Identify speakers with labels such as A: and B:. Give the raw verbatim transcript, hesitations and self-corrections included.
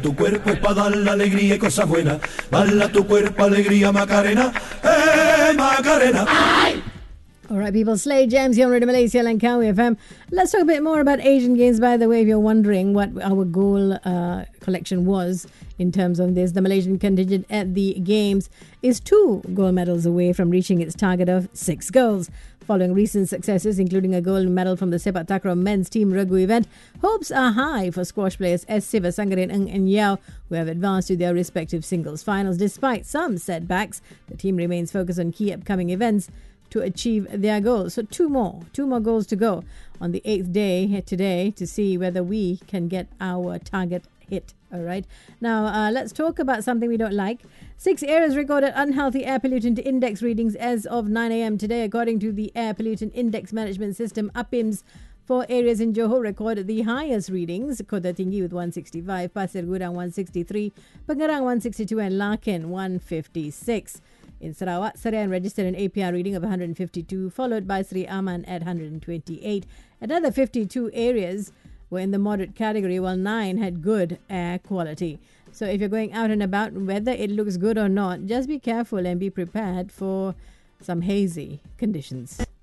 A: Tu cuerpo es para dar la alegría y cosas buenas. Bala tu cuerpo, alegría, Macarena. ¡Eh, Macarena! ¡Ay!
B: All right, people, Slay Jams here on Radio Malaysia Langkawi F M. Let's talk a bit more about Asian Games. By the way, if you're wondering what our goal uh, collection was in terms of this, the Malaysian contingent at the Games is two gold medals away from reaching its target of six goals. Following recent successes, including a gold medal from the Sepak Takraw men's team Regu event, hopes are high for squash players S. Siva, Sangaren Ng and Yao, who have advanced to their respective singles finals. Despite some setbacks, the team remains focused on key upcoming events to achieve their goals. So two more, two more goals to go on the eighth day today to see whether we can get our target hit. All right. Now, uh, let's talk about something we don't like. Six areas recorded unhealthy air pollutant index readings as of nine a.m. today, according to the Air Pollutant Index Management System, A P I M S. Four areas in Johor recorded the highest readings: Kota Tinggi with one sixty-five, Pasir Gudang one sixty-three, Pengerang one sixty-two, and Laken one fifty-six. In Sarawak, Serian registered an A P R reading of one hundred fifty-two, followed by Sri Aman at one hundred twenty-eight. Another fifty-two areas were in the moderate category, while nine had good air quality. So if you're going out and about, whether it looks good or not, just be careful and be prepared for some hazy conditions.